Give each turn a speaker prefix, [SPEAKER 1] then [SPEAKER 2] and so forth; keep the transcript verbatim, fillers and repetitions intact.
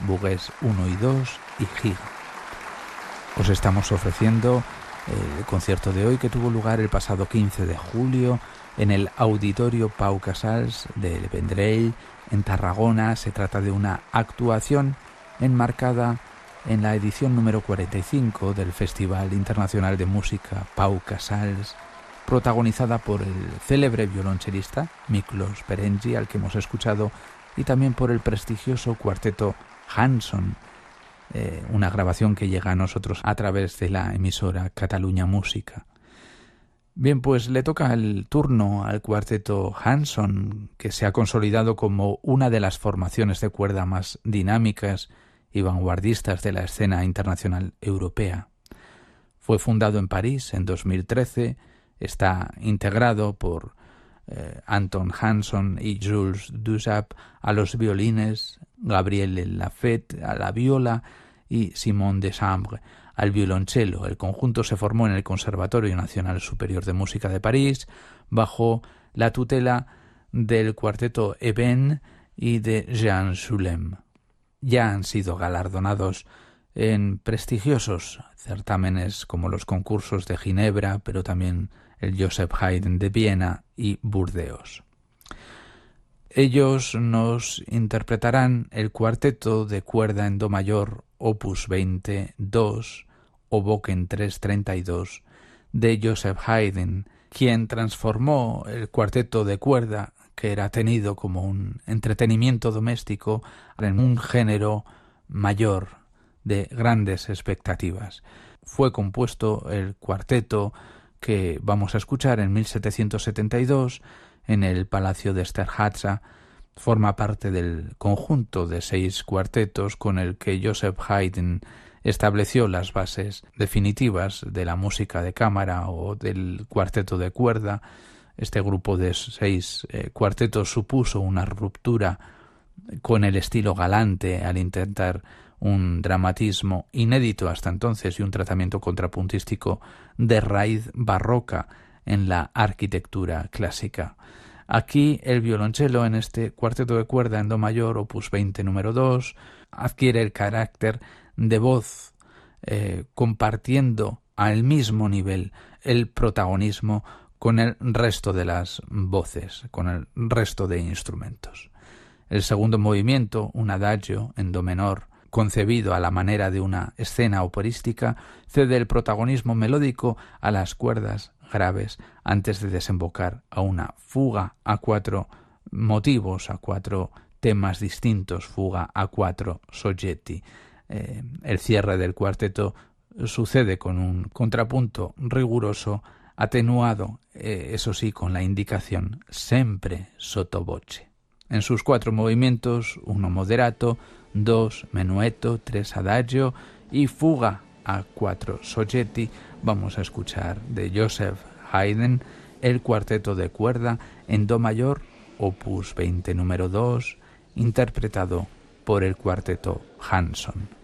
[SPEAKER 1] Burgués uno y dos y Giga. Os estamos ofreciendo el concierto de hoy que tuvo lugar el pasado quince de julio en el Auditorio Pau Casals del Vendrell, en Tarragona. Se trata de una actuación enmarcada en la edición número cuarenta y cinco del Festival Internacional de Música Pau Casals, protagonizada por el célebre violonchelista Miklos Ferengi, al que hemos escuchado, y también por el prestigioso cuarteto Hanson, eh, una grabación que llega a nosotros a través de la emisora Catalunya Música. Bien, pues le toca el turno al cuarteto Hanson, que se ha consolidado como una de las formaciones de cuerda más dinámicas y vanguardistas de la escena internacional europea. Fue fundado en París en dos mil trece, está integrado por eh, Anton Hanson y Jules Dussap a los violines, Gabriele Lafette a la viola y Simon Deschambre al violonchelo. El conjunto se formó en el Conservatorio Nacional Superior de Música de París bajo la tutela del cuarteto Eben y de Jean Soulem. Ya han sido galardonados en prestigiosos certámenes como los concursos de Ginebra, pero también el Joseph Haydn de Viena y Burdeos. Ellos nos interpretarán el cuarteto de cuerda en do mayor opus veintidós, Oboken trescientos treinta y dos, de Joseph Haydn, quien transformó el cuarteto de cuerda, que era tenido como un entretenimiento doméstico, en un género mayor de grandes expectativas. Fue compuesto el cuarteto que vamos a escuchar en mil setecientos setenta y dos en el Palacio de Esterházy. Forma parte del conjunto de seis cuartetos con el que Joseph Haydn estableció las bases definitivas de la música de cámara o del cuarteto de cuerda. Este grupo de seis eh, cuartetos supuso una ruptura con el estilo galante al intentar un dramatismo inédito hasta entonces y un tratamiento contrapuntístico de raíz barroca en la arquitectura clásica. Aquí el violonchelo, en este cuarteto de cuerda en do mayor, opus veinte número dos, adquiere el carácter de voz, eh, compartiendo al mismo nivel el protagonismo con el resto de las voces, con el resto de instrumentos. El segundo movimiento, un adagio en do menor, concebido a la manera de una escena operística, cede el protagonismo melódico a las cuerdas graves antes de desembocar a una fuga a cuatro motivos, a cuatro temas distintos, fuga a cuatro soggetti. Eh, el cierre del cuarteto sucede con un contrapunto riguroso, atenuado, eh, eso sí, con la indicación sempre sotto voce. En sus cuatro movimientos, uno moderato, dos menuetto, tres adagio y fuga a cuatro soggetti, vamos a escuchar de Joseph Haydn el cuarteto de cuerda en do mayor, opus veinte número dos, interpretado por el cuarteto Hanson.